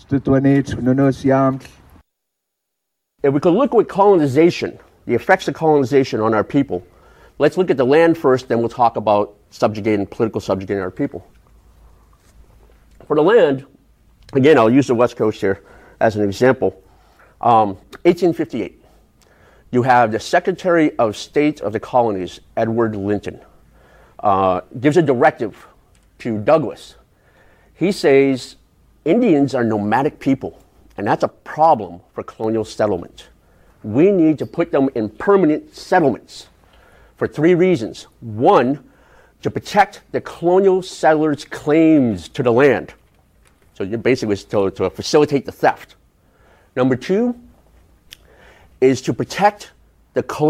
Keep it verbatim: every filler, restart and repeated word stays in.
If we could look at colonization, the effects of colonization on our people, let's look at the land first, then we'll talk about subjugating, political subjugating our people. For the land, again, I'll use the West Coast here as an example. Um, eighteen fifty-eight, you have the Secretary of State of the Colonies, Edward Linton, uh, gives a directive to Douglas. He says, Indians are nomadic people, and that's a problem for colonial settlement. We need to put them in permanent settlements for three reasons. One, to protect the colonial settlers' claims to the land. So basically it's to, to facilitate the theft. Number two is to protect the colonial